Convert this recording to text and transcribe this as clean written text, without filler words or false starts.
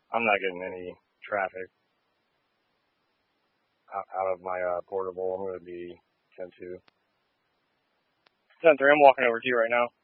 I'm not getting any traffic out of my portable. I'm going to be 10-2. 10-3, I'm walking over to you right now.